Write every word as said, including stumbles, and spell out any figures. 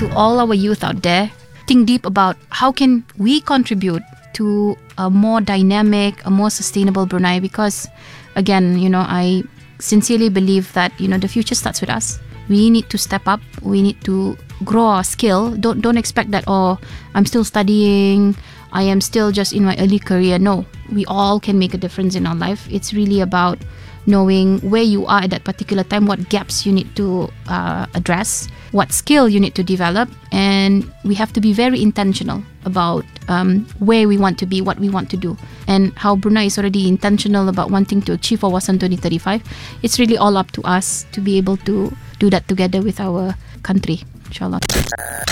to all our youth out there, think deep about how can we contribute to a more dynamic, a more sustainable Brunei, because again, you know, I sincerely believe that, you know, the future starts with us. We need to step up. We need to grow our skill. Don't don't expect that, oh, I'm still studying, I am still just in my early career. No, we all can make a difference in our life. It's really about knowing where you are at that particular time, what gaps you need to uh, address, what skill you need to develop, and we have to be very intentional about um, where we want to be, what we want to do, and how Brunei is already intentional about wanting to achieve Wawasan twenty thirty-five. It's really all up to us to be able to do that together with our country, inshallah.